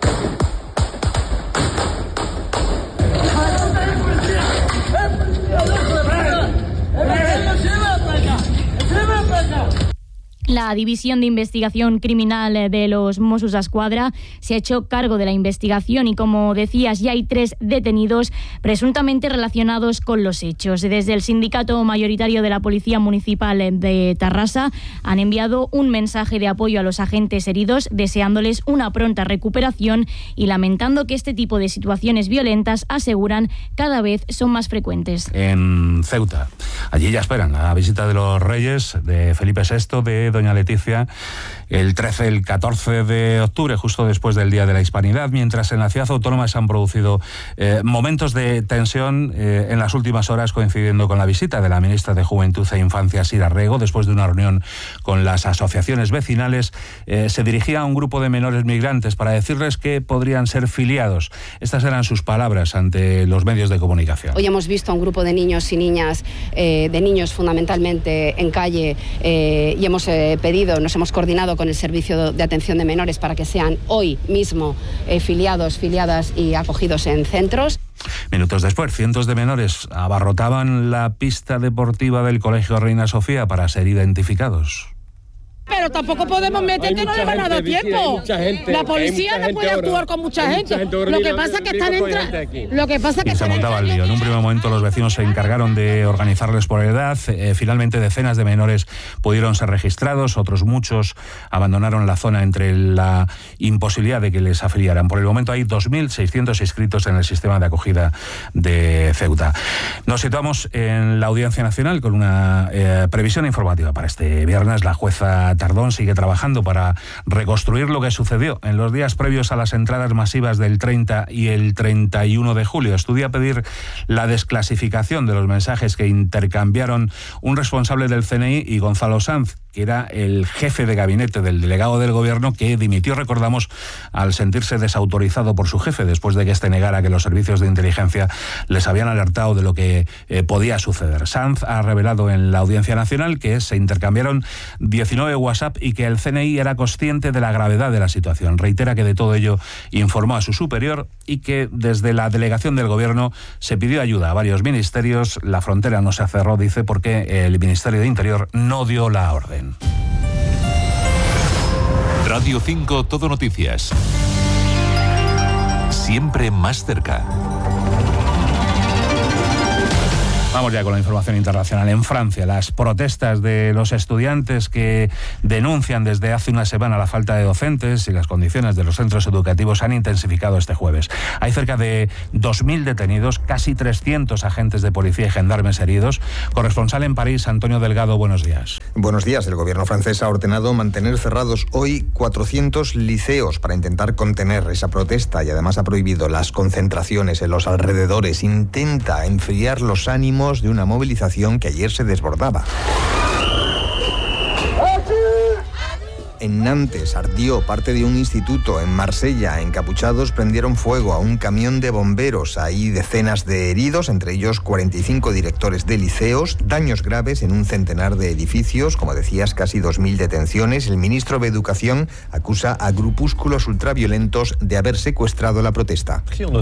La División de Investigación Criminal de los Mossos d'Esquadra se ha hecho cargo de la investigación y, como decías, ya hay tres detenidos presuntamente relacionados con los hechos. Desde el sindicato mayoritario de la Policía Municipal de Tarrasa han enviado un mensaje de apoyo a los agentes heridos, deseándoles una pronta recuperación y lamentando que este tipo de situaciones violentas, aseguran, cada vez son más frecuentes. En Ceuta, allí ya esperan la visita de los Reyes, de Felipe sexto, de Doña Leticia, el trece, el catorce de octubre, justo después del Día de la Hispanidad, mientras en la ciudad autónoma se han producido eh, momentos de tensión eh, en las últimas horas, coincidiendo con la visita de la ministra de Juventud e Infancia, Sira Rego. Después de una reunión con las asociaciones vecinales, eh, se dirigía a un grupo de menores migrantes para decirles que podrían ser filiados. Estas eran sus palabras ante los medios de comunicación. Hoy hemos visto a un grupo de niños y niñas, eh, de niños fundamentalmente en calle, eh, y hemos eh, pedido, nos hemos coordinado con el Servicio de Atención de Menores para que sean hoy mismo eh, filiados, filiadas y acogidos en centros. Minutos después, cientos de menores abarrotaban la pista deportiva del Colegio Reina Sofía para ser identificados. Pero tampoco podemos meter que no le van a dar tiempo. La policía no puede actuar con mucha gente. Lo que pasa es que están entrando. Lo que pasa es que y se montaba el lío. En un primer momento los vecinos se encargaron de organizarles por edad. Eh, finalmente decenas de menores pudieron ser registrados. Otros muchos abandonaron la zona entre la imposibilidad de que les afiliaran. Por el momento hay dos mil seiscientos inscritos en el sistema de acogida de Ceuta. Nos situamos en la Audiencia Nacional con una eh, previsión informativa para este viernes. La jueza Tardón sigue trabajando para reconstruir lo que sucedió en los días previos a las entradas masivas del treinta y el treinta y uno de julio. Estudia pedir la desclasificación de los mensajes que intercambiaron un responsable del C N I y Gonzalo Sanz, que era el jefe de gabinete del delegado del gobierno, que dimitió, recordamos, al sentirse desautorizado por su jefe, después de que este negara que los servicios de inteligencia les habían alertado de lo que eh, podía suceder. Sanz ha revelado en la Audiencia Nacional que se intercambiaron diecinueve WhatsApp y que el C N I era consciente de la gravedad de la situación. Reitera que de todo ello informó a su superior y que desde la delegación del gobierno se pidió ayuda a varios ministerios. La frontera no se cerró, dice, porque el Ministerio de Interior no dio la orden. Radio cinco Todo Noticias. Siempre más cerca. Vamos ya con la información internacional. En Francia, las protestas de los estudiantes que denuncian desde hace una semana la falta de docentes y las condiciones de los centros educativos han intensificado este jueves. Hay cerca de dos mil detenidos, casi trescientos agentes de policía y gendarmes heridos. Corresponsal en París, Antonio Delgado, buenos días. Buenos días. El gobierno francés ha ordenado mantener cerrados hoy cuatrocientos liceos para intentar contener esa protesta y además ha prohibido las concentraciones en los alrededores. Intenta enfriar los ánimos de una movilización que ayer se desbordaba. En Nantes ardió parte de un instituto. En Marsella, encapuchados prendieron fuego a un camión de bomberos. Hay decenas de heridos, entre ellos cuarenta y cinco directores de liceos, daños graves en un centenar de edificios, como decías, casi dos mil detenciones. El ministro de Educación acusa a grupúsculos ultraviolentos de haber secuestrado la protesta.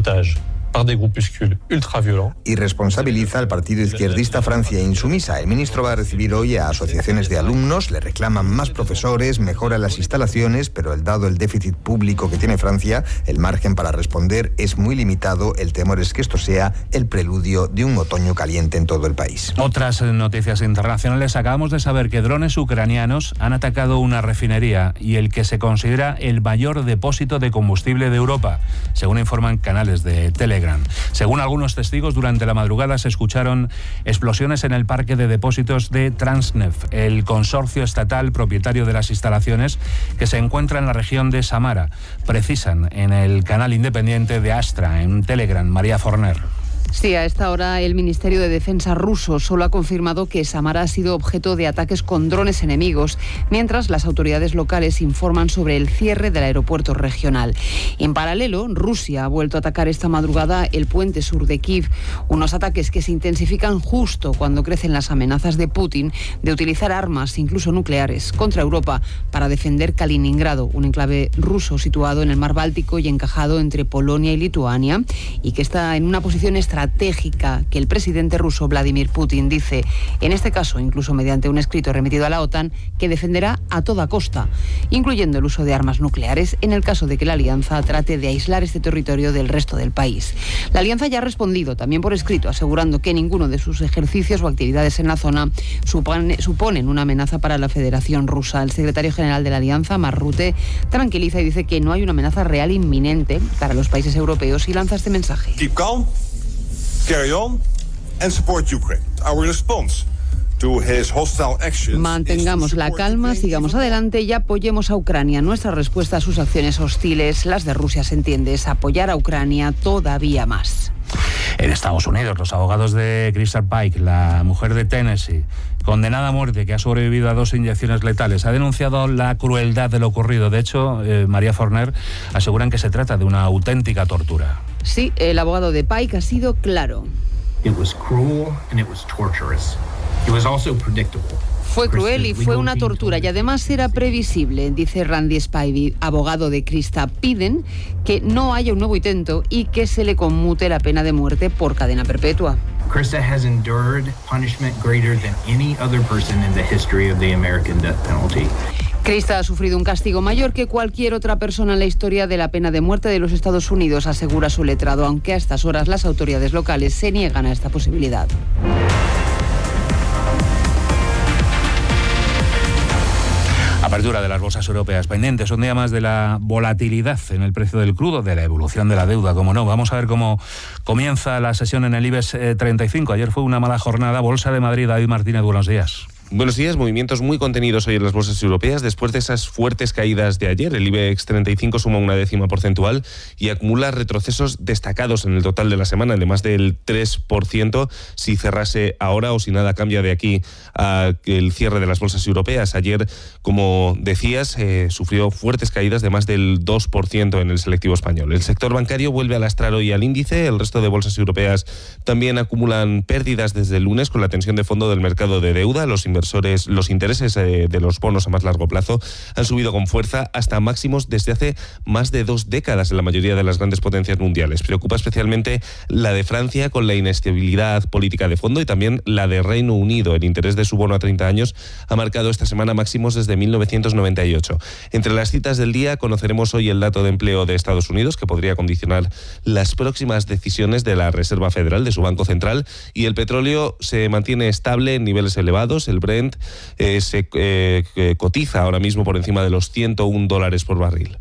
par des groupuscules ultraviolents. Y responsabiliza al partido izquierdista Francia Insumisa. El ministro va a recibir hoy a asociaciones de alumnos, le reclaman más profesores, mejora las instalaciones, pero el dado el déficit público que tiene Francia, el margen para responder es muy limitado. El temor es que esto sea el preludio de un otoño caliente en todo el país. Otras noticias internacionales. Acabamos de saber que drones ucranianos han atacado una refinería y el que se considera el mayor depósito de combustible de Europa, según informan canales de Telegram. Según algunos testigos, durante la madrugada se escucharon explosiones en el parque de depósitos de Transneft, el consorcio estatal propietario de las instalaciones que se encuentra en la región de Samara. Precisan en el canal independiente de Astra, en Telegram, María Forner. Sí, a esta hora el Ministerio de Defensa ruso solo ha confirmado que Samara ha sido objeto de ataques con drones enemigos, mientras las autoridades locales informan sobre el cierre del aeropuerto regional. En paralelo, Rusia ha vuelto a atacar esta madrugada el puente sur de Kiev, unos ataques que se intensifican justo cuando crecen las amenazas de Putin de utilizar armas, incluso nucleares, contra Europa para defender Kaliningrado, un enclave ruso situado en el mar Báltico y encajado entre Polonia y Lituania, y que está en una posición estratégica estratégica que el presidente ruso Vladimir Putin dice, en este caso incluso mediante un escrito remitido a la OTAN, que defenderá a toda costa, incluyendo el uso de armas nucleares en el caso de que la alianza trate de aislar este territorio del resto del país. La alianza ya ha respondido también por escrito, asegurando que ninguno de sus ejercicios o actividades en la zona supone, suponen una amenaza para la Federación Rusa. El secretario general de la alianza, Mark Rutte, tranquiliza y dice que no hay una amenaza real inminente para los países europeos y lanza este mensaje. Keep calm. Carry on and support Ukraine. Our response to his hostile actions. Mantengamos la calma, sigamos adelante y apoyemos a Ucrania. Nuestra respuesta a sus acciones hostiles, las de Rusia, se entiende, es apoyar a Ucrania todavía más. En Estados Unidos, los abogados de Crystal Pike, la mujer de Tennessee, condenada a muerte, que ha sobrevivido a dos inyecciones letales, ha denunciado la crueldad de lo ocurrido. De hecho, eh, María Forner, aseguran que se trata de una auténtica tortura. Sí, el abogado de Pike ha sido claro. It was cruel and it was torturous. It was also predictable. Fue cruel y fue una tortura y además era previsible, dice Randy Spivey, abogado de Krista. Piden que no haya un nuevo intento y que se le conmute la pena de muerte por cadena perpetua. Krista has endured punishment greater than any other person in the history of the American death penalty. Krista ha sufrido un castigo mayor que cualquier otra persona en la historia de la pena de muerte de los Estados Unidos, asegura su letrado, aunque a estas horas las autoridades locales se niegan a esta posibilidad. Apertura de las bolsas europeas pendientes, un día más de la volatilidad en el precio del crudo, de la evolución de la deuda, como no. Vamos a ver cómo comienza la sesión en el IBEX treinta y cinco. Ayer fue una mala jornada. Bolsa de Madrid, David Martínez, buenos días. Buenos días. Movimientos muy contenidos hoy en las bolsas europeas después de esas fuertes caídas de ayer. El IBEX treinta y cinco suma una décima porcentual y acumula retrocesos destacados en el total de la semana, de más del tres por ciento si cerrase ahora o si nada cambia de aquí a el cierre de las bolsas europeas. Ayer, como decías, eh, sufrió fuertes caídas de más del dos por ciento en el selectivo español. El sector bancario vuelve a lastrar hoy al índice. El resto de bolsas europeas también acumulan pérdidas desde el lunes con la tensión de fondo del mercado de deuda. Los inversores Los intereses eh, de los bonos a más largo plazo han subido con fuerza hasta máximos desde hace más de dos décadas en la mayoría de las grandes potencias mundiales. Preocupa especialmente la de Francia con la inestabilidad política de fondo y también la de Reino Unido. El interés de su bono a treinta años ha marcado esta semana máximos desde mil novecientos noventa y ocho. Entre las citas del día conoceremos hoy el dato de empleo de Estados Unidos, que podría condicionar las próximas decisiones de la Reserva Federal, de su Banco Central, y el petróleo se mantiene estable en niveles elevados. El Brent Eh, se eh, cotiza ahora mismo por encima de los ciento un dólares por barril.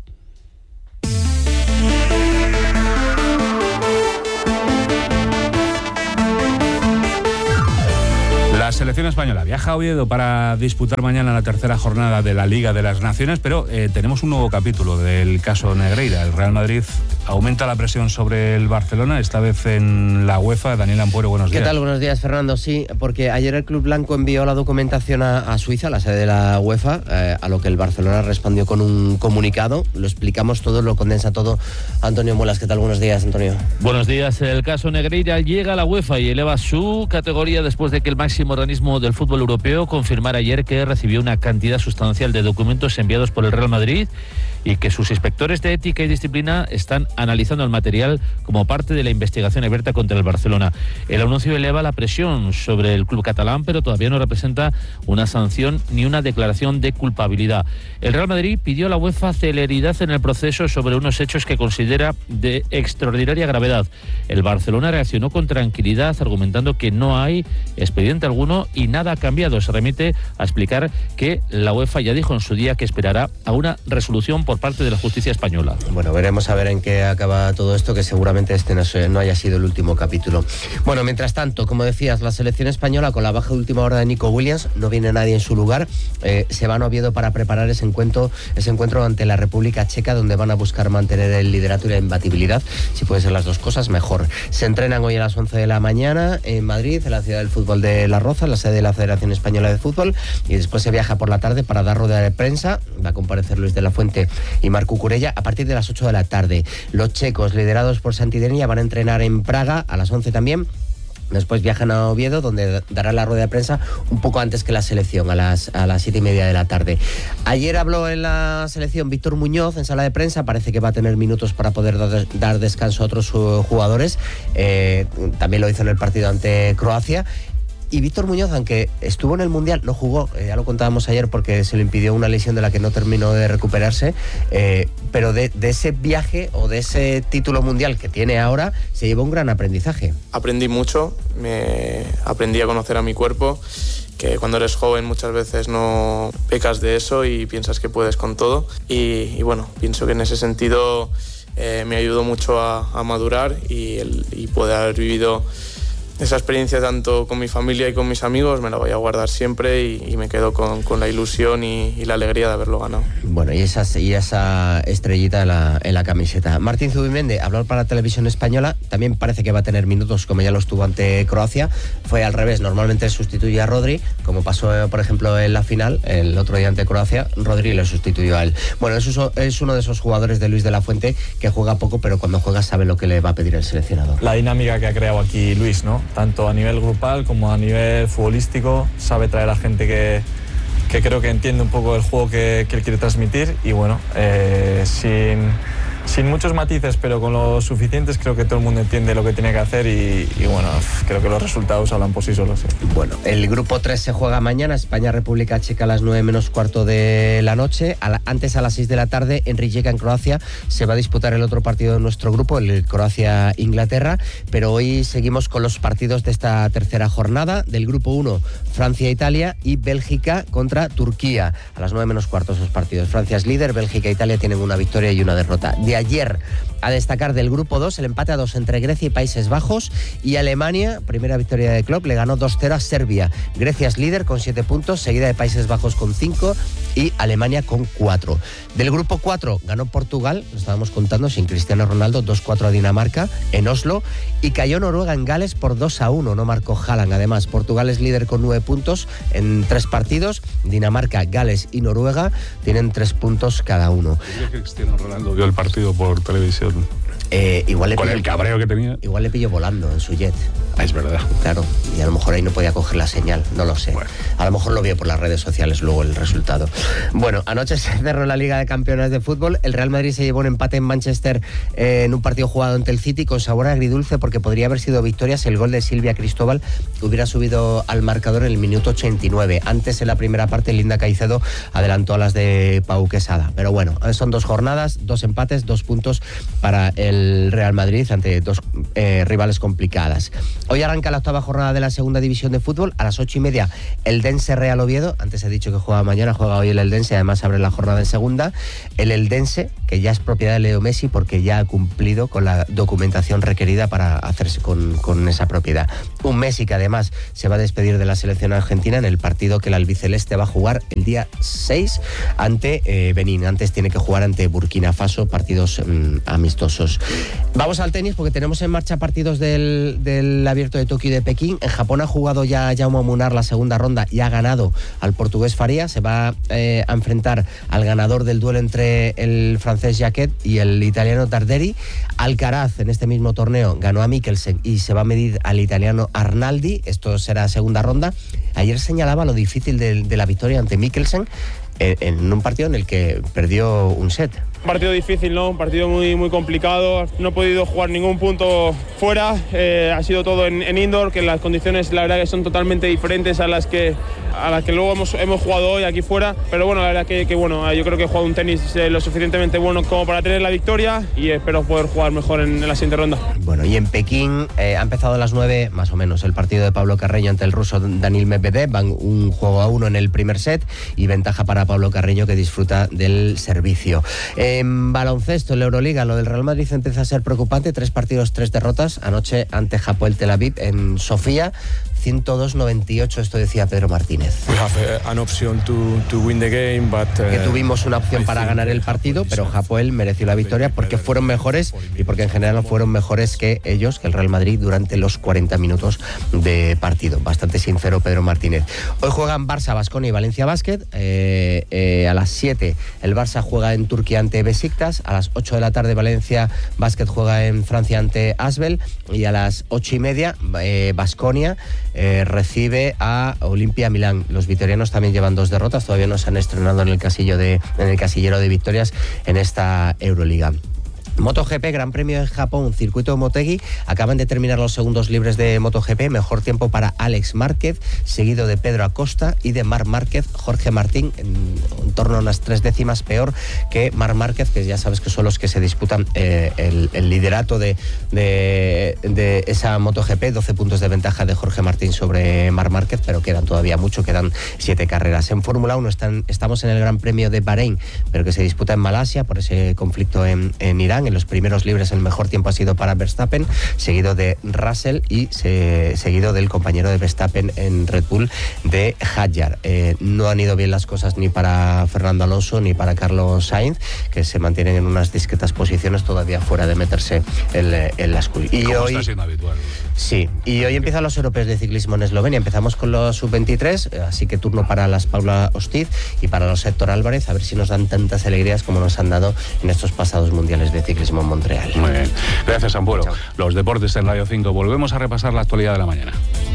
La selección española viaja a Oviedo para disputar mañana la tercera jornada de la Liga de las Naciones, pero eh, tenemos un nuevo capítulo del caso Negreira. El Real Madrid aumenta la presión sobre el Barcelona, esta vez en la UEFA. Daniel Ampuero, buenos días. ¿Qué tal? Buenos días, Fernando. Sí, porque ayer el Club Blanco envió la documentación a, a Suiza, la sede de la UEFA, eh, a lo que el Barcelona respondió con un comunicado. Lo explicamos todo, lo condensa todo Antonio Muelas. ¿Qué tal? Buenos días, Antonio. Buenos días. El caso Negreira llega a la UEFA y eleva su categoría después de que el máximo organismo del fútbol europeo confirmara ayer que recibió una cantidad sustancial de documentos enviados por el Real Madrid y que sus inspectores de ética y disciplina están analizando el material como parte de la investigación abierta contra el Barcelona. El anuncio eleva la presión sobre el club catalán, pero todavía no representa una sanción ni una declaración de culpabilidad. El Real Madrid pidió a la UEFA celeridad en el proceso sobre unos hechos que considera de extraordinaria gravedad. El Barcelona reaccionó con tranquilidad, argumentando que no hay expediente alguno y nada ha cambiado. Se remite a explicar que la UEFA ya dijo en su día que esperará a una resolución por parte de la justicia española. Bueno, veremos a ver en qué acaba todo esto, que seguramente este no, no haya sido el último capítulo. Bueno, mientras tanto, como decías, la selección española con la baja de última hora de Nico Williams, no viene nadie en su lugar, eh, se van a Oviedo para preparar ese encuentro, ese encuentro ante la República Checa, donde van a buscar mantener el liderato y la imbatibilidad. Si puede ser las dos cosas, mejor. Se entrenan hoy a las once de la mañana en Madrid, en la ciudad del fútbol de La Roza, la sede de la Federación Española de Fútbol, y después se viaja por la tarde para dar rueda de prensa. Va a comparecer Luis de la Fuente y Marc Cucurella a partir de las ocho de la tarde. Los checos, liderados por Santidenia, van a entrenar en Praga a las once también. Después viajan a Oviedo, donde dará la rueda de prensa un poco antes que la selección, a las, a las siete y media de la tarde. Ayer habló en la selección Víctor Muñoz en sala de prensa. Parece que va a tener minutos para poder dar, dar descanso a otros jugadores. Eh, también lo hizo en el partido ante Croacia. Y Víctor Muñoz, aunque estuvo en el Mundial, no jugó, eh, ya lo contábamos ayer porque se le impidió una lesión de la que no terminó de recuperarse, eh, pero de, de ese viaje o de ese título mundial que tiene ahora, se llevó un gran aprendizaje. Aprendí mucho, me aprendí a conocer a mi cuerpo, que cuando eres joven muchas veces no pecas de eso y piensas que puedes con todo. Y, y bueno, pienso que en ese sentido eh, me ayudó mucho a, a madurar y, el, y poder haber vivido esa experiencia tanto con mi familia y con mis amigos. Me la voy a guardar siempre y, y me quedo con, con la ilusión y, y la alegría de haberlo ganado. Bueno, y esa, y esa estrellita en la, en la camiseta. Martín Zubimende, hablar para Televisión Española, también parece que va a tener minutos como ya los tuvo ante Croacia. Fue al revés, normalmente sustituye a Rodri, como pasó por ejemplo en la final, el otro día ante Croacia, Rodri le sustituyó a él. Bueno, es, es uno de esos jugadores de Luis de la Fuente que juega poco, pero cuando juega sabe lo que le va a pedir el seleccionador. La dinámica que ha creado aquí Luis, ¿no? Tanto a nivel grupal como a nivel futbolístico, sabe traer a gente que, que creo que entiende un poco el juego que, que él quiere transmitir y bueno, eh, sin, sin muchos matices, pero con los suficientes, creo que todo el mundo entiende lo que tiene que hacer y, y bueno, creo que los resultados hablan por sí solos. Sí. Bueno, el grupo tres se juega mañana, España-República Checa a las nueve menos cuarto de la noche. A la, antes a las seis de la tarde, en Rijeka, en Croacia, se va a disputar el otro partido de nuestro grupo, el Croacia-Inglaterra, pero hoy seguimos con los partidos de esta tercera jornada. Del grupo uno, Francia-Italia y Bélgica contra Turquía. A las nueve menos cuarto esos partidos. Francia es líder, Bélgica e Italia tienen una victoria y una derrota. de ayer. A destacar del grupo dos, el empate a dos entre Grecia y Países Bajos, y Alemania, primera victoria de Klopp, le ganó dos cero a Serbia. Grecia es líder con siete puntos, seguida de Países Bajos con cinco y Alemania con cuatro. Del grupo cuatro ganó Portugal, lo estábamos contando, sin Cristiano Ronaldo, dos cuatro a Dinamarca en Oslo, y cayó Noruega en Gales por dos a uno, no marcó Haaland. Además, Portugal es líder con nueve puntos en tres partidos, Dinamarca, Gales y Noruega tienen tres puntos cada uno. ¿Crees que Cristiano Ronaldo vio el partido por televisión? Eh, igual le Con pillo, el cabreo que tenía. Igual le pilló volando en su jet. Ah, es verdad. Claro, y a lo mejor ahí no podía coger la señal, no lo sé. Bueno. A lo mejor lo vio por las redes sociales luego el resultado. Bueno, anoche se cerró la Liga de Campeones de Fútbol. El Real Madrid se llevó un empate en Manchester eh, en un partido jugado ante el City con sabor agridulce, porque podría haber sido victoria si el gol de Silvia Cristóbal hubiera subido al marcador en el minuto ochenta y nueve. Antes, en la primera parte, Linda Caicedo adelantó a las de Pau Quesada. Pero bueno, son dos jornadas, dos empates, dos puntos para el Real Madrid ante dos eh, rivales complicadas. Hoy arranca la octava jornada de la segunda división de fútbol. A las ocho y media, el Eldense Real Oviedo. Antes he dicho que juega mañana, juega hoy el Eldense, además abre la jornada en segunda. El Eldense, que ya es propiedad de Leo Messi porque ya ha cumplido con la documentación requerida para hacerse con, con esa propiedad. Un Messi que además se va a despedir de la selección argentina en el partido que el albiceleste va a jugar el día seis ante eh, Benín. Antes tiene que jugar ante Burkina Faso, partidos mmm, amistosos. Vamos al tenis porque tenemos en marcha partidos del, del Abierto de Tokio y de Pekín. En Japón ha jugado ya Jaume Munar la segunda ronda y ha ganado al portugués Faria. Se va eh, a enfrentar al ganador del duelo entre el francés Jacquet y el italiano Tarderi. Alcaraz en este mismo torneo ganó a Mikkelsen y se va a medir al italiano Arnaldi. Esto será segunda ronda. Ayer señalaba lo difícil de, de la victoria ante Mikkelsen en, en un partido en el que perdió un set. Un partido difícil, ¿no? Un partido muy, muy complicado. No he podido jugar ningún punto fuera. Eh, ha sido todo en, en indoor, que las condiciones la verdad que son totalmente diferentes a las que, a las que luego hemos, hemos jugado hoy aquí fuera. Pero bueno, la verdad que, que bueno, yo creo que he jugado un tenis eh, lo suficientemente bueno como para tener la victoria y espero poder jugar mejor en, en la siguiente ronda. Bueno, y en Pekín eh, ha empezado a las nueve, más o menos, el partido de Pablo Carreño ante el ruso Daniil Medvedev. Van un juego a uno en el primer set y ventaja para Pablo Carreño, que disfruta del servicio. En baloncesto, en la Euroliga, lo del Real Madrid empieza a ser preocupante. Tres partidos, tres derrotas. Anoche ante Hapoel Tel Aviv en Sofía. ciento dos noventa y ocho, esto decía Pedro Martínez. We have an option to, to win the game, but, uh, que tuvimos una opción para ganar el partido, pero Hapoel mereció la victoria porque fueron mejores y porque en general fueron mejores que ellos, que el Real Madrid, durante los cuarenta minutos de partido. Bastante sincero Pedro Martínez. Hoy juegan Barça, Baskonia y Valencia Basket. Eh, eh, a las siete el Barça juega en Turquía ante Besiktas. A las ocho de la tarde Valencia Basket juega en Francia ante Asbel. Y a las ocho y media Baskonia eh, recibe a Olimpia Milán. Los vitorianos también llevan dos derrotas, todavía no se han estrenado en el casillo de, en el casillero de victorias en esta Euroliga. MotoGP, Gran Premio de Japón, circuito Motegi. Acaban de terminar los segundos libres de MotoGP. Mejor tiempo para Alex Márquez, seguido de Pedro Acosta y de Marc Márquez. Jorge Martín, en, en torno a unas tres décimas peor que Marc Márquez, que ya sabes que son los que se disputan eh, el, el liderato de, de, de esa MotoGP. doce puntos de ventaja de Jorge Martín sobre Marc Márquez, pero quedan todavía mucho, quedan siete carreras. En Fórmula uno están, estamos en el Gran Premio de Bahrein, pero que se disputa en Malasia por ese conflicto en, en Irán. En los primeros libres el mejor tiempo ha sido para Verstappen, seguido de Russell y se, seguido del compañero de Verstappen en Red Bull, de Hadjar. Eh, no han ido bien las cosas ni para Fernando Alonso ni para Carlos Sainz, que se mantienen en unas discretas posiciones, todavía fuera de meterse en, en las curvas. Y hoy está siendo habitual. Sí, y hoy empiezan los europeos de ciclismo en Eslovenia. Empezamos con los sub veintitrés, así que turno para las Paula Ostiz y para los Héctor Álvarez, a ver si nos dan tantas alegrías como nos han dado en estos pasados mundiales de ciclismo en Montreal. Muy bien. Gracias, Ampuero. Los deportes en Radio cinco. Volvemos a repasar la actualidad de la mañana.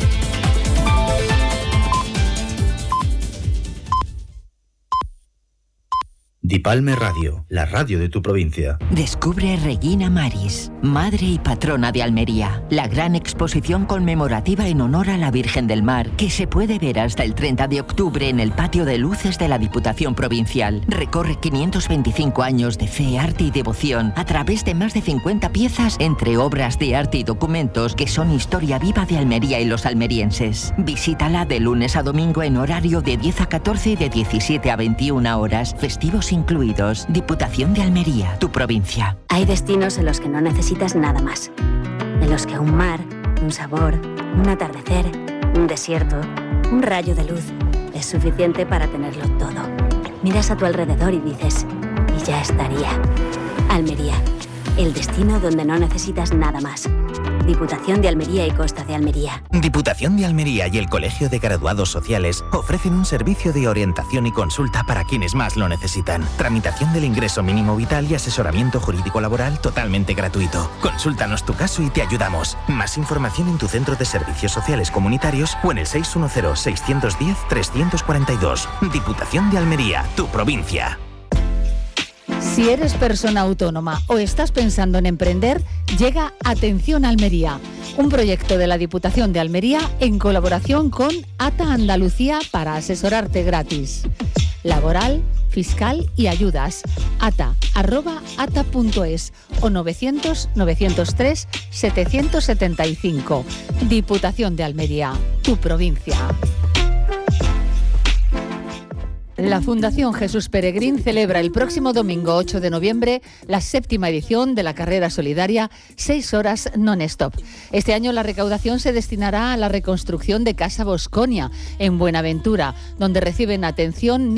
Dipalme Radio, la radio de tu provincia. Descubre Regina Maris, madre y patrona de Almería. La gran exposición conmemorativa en honor a la Virgen del Mar, que se puede ver hasta el treinta de octubre en el patio de luces de la Diputación Provincial. Recorre quinientos veinticinco años de fe, arte y devoción a través de más de cincuenta piezas entre obras de arte y documentos que son historia viva de Almería y los almerienses. Visítala de lunes a domingo en horario de diez a catorce y de diecisiete a veintiuna horas, festivos y incluidos. Diputación de Almería, tu provincia. Hay destinos en los que no necesitas nada más. En los que un mar, un sabor, un atardecer, un desierto, un rayo de luz es suficiente para tenerlo todo. Miras a tu alrededor y dices, y ya estaría. Almería, el destino donde no necesitas nada más. Diputación de Almería y Costa de Almería. Diputación de Almería y el Colegio de Graduados Sociales ofrecen un servicio de orientación y consulta para quienes más lo necesitan. Tramitación del ingreso mínimo vital y asesoramiento jurídico laboral totalmente gratuito. Consúltanos tu caso y te ayudamos. Más información en tu centro de servicios sociales comunitarios o en el seis uno cero, seis uno cero, tres cuatro dos. Diputación de Almería, tu provincia. Si eres persona autónoma o estás pensando en emprender, llega Atención Almería, un proyecto de la Diputación de Almería en colaboración con ATA Andalucía para asesorarte gratis. Laboral, fiscal y ayudas. ata arroba ata punto es o novecientos, novecientos tres, setecientos setenta y cinco. Diputación de Almería, tu provincia. La Fundación Jesús Peregrín celebra el próximo domingo ocho de noviembre la séptima edición de la carrera solidaria seis horas non-stop. Este año la recaudación se destinará a la reconstrucción de Casa Bosconia en Buenaventura, donde reciben atención